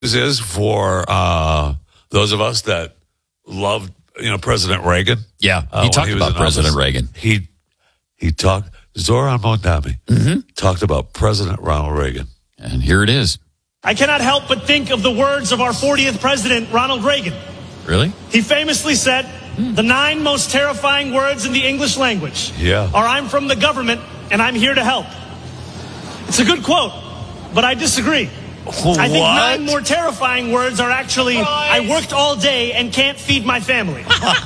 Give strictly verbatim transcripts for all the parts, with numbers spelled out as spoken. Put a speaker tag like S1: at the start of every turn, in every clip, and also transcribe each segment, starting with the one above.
S1: This is for uh, those of us that loved, you know, President Reagan.
S2: Yeah, he
S1: uh,
S2: talked
S1: he
S2: about President
S1: office.
S2: Reagan.
S1: He he talked. Zoran Mondami
S2: mm-hmm.
S1: talked about President Ronald Reagan,
S2: and here it is.
S3: I cannot help but think of the words of our fortieth president, Ronald Reagan.
S2: Really?
S3: He famously said, hmm. "The nine most terrifying words in the English language
S1: yeah.
S3: are I'm from the government and I'm here to help." It's a good quote, but I disagree.
S1: What?
S3: I think nine more terrifying words are actually, I worked all day and can't feed my family.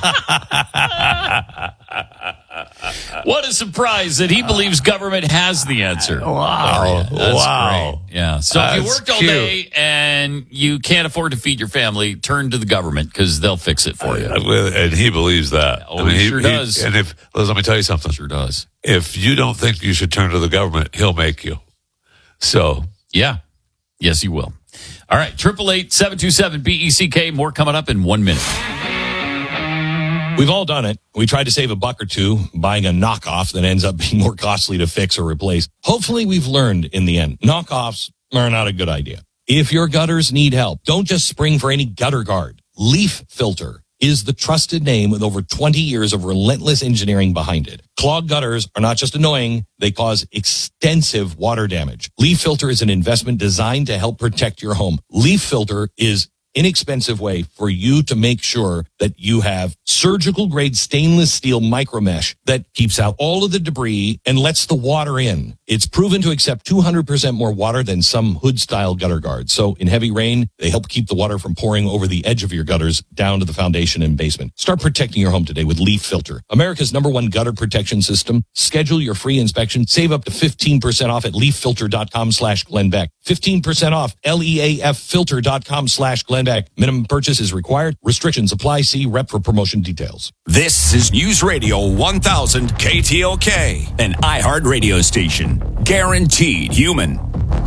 S2: What a surprise that he believes government has the answer.
S1: Wow.
S2: Oh, That's
S1: wow.
S2: great. Yeah. So
S1: That's
S2: if you worked all
S1: cute.
S2: day and you can't afford to feed your family, turn to the government because they'll fix it for you.
S1: Uh, and he believes that.
S2: Oh, he sure does.
S1: And if, let me tell you something.
S2: Sure does.
S1: If you don't think you should turn to the government, he'll make you. So.
S2: Yeah. Yes, he will. All right. Triple eight seven two seven B E C K. More coming up in one minute.
S4: We've all done it. We tried to save a buck or two buying a knockoff that ends up being more costly to fix or replace. Hopefully we've learned in the end. Knockoffs are not a good idea. If your gutters need help, don't just spring for any gutter guard. Leaf Filter is the trusted name with over twenty years of relentless engineering behind it. Clogged gutters are not just annoying, they cause extensive water damage. Leaf Filter is an investment designed to help protect your home. Leaf Filter is inexpensive way for you to make sure that you have surgical grade stainless steel micro mesh that keeps out all of the debris and lets the water in. It's proven to accept two hundred percent more water than some hood style gutter guards. So in heavy rain, they help keep the water from pouring over the edge of your gutters down to the foundation and basement. Start protecting your home today with Leaf Filter, America's number one gutter protection system. Schedule your free inspection. Save up to fifteen percent off at leaffilter.com slash Glenn Beck. fifteen percent off, L E A F filter.com slash Glenn Beck. Minimum purchase is required. Restrictions apply. See rep for promotion details.
S5: This is News Radio one thousand K T O K, an iHeart radio station. Guaranteed human.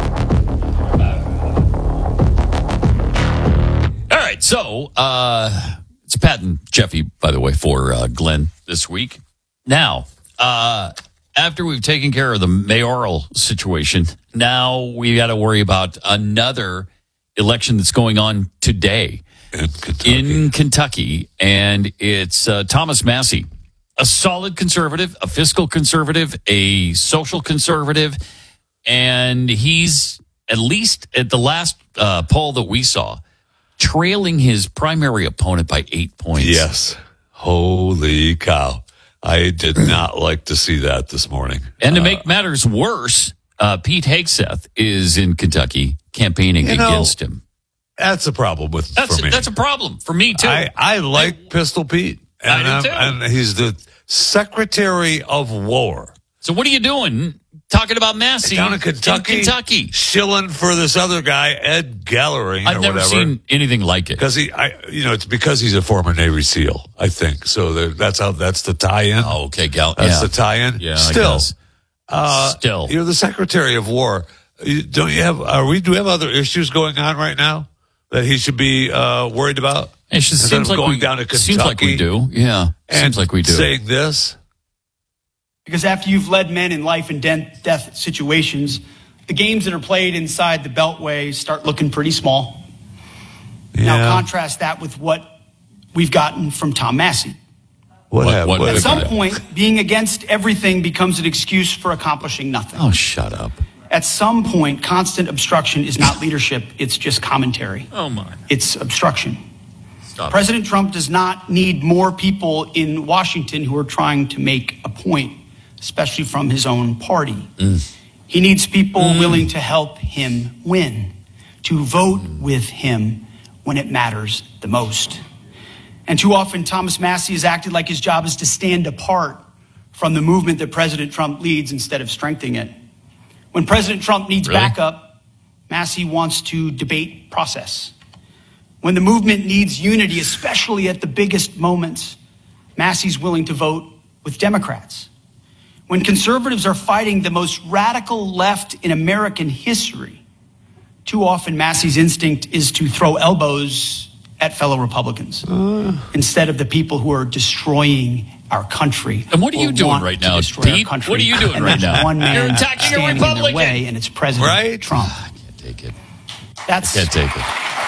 S2: All right. So, uh, it's Pat and Jeffy, by the way, for uh, Glenn this week. Now, uh, after we've taken care of the mayoral situation, now we got to worry about another election that's going on today
S1: in Kentucky.
S2: In Kentucky, and it's uh, Thomas Massie, a solid conservative, a fiscal conservative, a social conservative, and he's, at least at the last uh, poll that we saw, trailing his primary opponent by eight points.
S1: Yes. Holy cow. I did not like to see that this morning.
S2: And to
S1: uh,
S2: make matters worse, uh, Pete Hegseth is in Kentucky campaigning
S1: you know,
S2: against him.
S1: That's a problem with
S2: That's
S1: for me.
S2: A, that's a problem for me, too.
S1: I, I like I, Pistol Pete. And,
S2: I do, too.
S1: and he's the Secretary of War.
S2: So what are you doing talking about Massie
S1: down in Kentucky?
S2: In Kentucky.
S1: Shilling for this other guy, Ed Gallering
S2: I've
S1: or
S2: never
S1: whatever.
S2: seen anything like it.
S1: Because he, I, you know, it's because he's a former Navy SEAL, I think. So there, that's how, that's the tie-in.
S2: Oh, okay, Gal.
S1: That's
S2: yeah.
S1: the tie-in.
S2: Yeah,
S1: Still.
S2: I guess.
S1: Uh,
S2: Still.
S1: You're the Secretary of War. You, don't you have, are we, do we have other issues going on right now that he should be uh, worried about?
S2: It just
S1: Instead
S2: seems
S1: of
S2: like
S1: going
S2: we,
S1: down to Kentucky.
S2: Seems like we do. Yeah. Seems like we do.
S1: Saying this.
S6: Because after you've led men in life and death situations, the games that are played inside the Beltway start looking pretty small.
S1: Yeah.
S6: Now contrast that with what we've gotten from Tom Massie.
S1: What,
S2: What-
S1: happened?
S2: what-
S1: What
S6: At some
S1: happened?
S6: point, being against everything becomes an excuse for accomplishing nothing.
S2: Oh, shut up.
S6: At some point, constant obstruction is not leadership, it's just commentary.
S2: Oh, my.
S6: It's obstruction.
S2: Stop.
S6: President Trump does not need more people in Washington who are trying to make a point, especially from his own party.
S2: Mm.
S6: He needs people mm. willing to help him win, to vote mm. with him when it matters the most. And too often, Thomas Massie has acted like his job is to stand apart from the movement that President Trump leads instead of strengthening it. When President Trump needs
S2: Really?
S6: backup, Massie wants to debate process. When the movement needs unity, especially at the biggest moments, Massie's willing to vote with Democrats. When conservatives are fighting the most radical left in American history, too often Massie's instinct is to throw elbows at fellow Republicans uh. instead of the people who are destroying our country.
S2: And what are you
S6: or
S2: doing
S6: want
S2: right
S6: to
S2: now,
S6: destroy
S2: Pete?
S6: our country.
S2: What are you doing
S6: and
S2: right
S6: there's
S2: now?
S6: One man
S2: You're attacking a
S6: standing in
S2: Republican.
S6: their way, and it's President
S1: Right?
S6: Trump.
S2: I can't take it.
S6: That's
S2: I can't take it.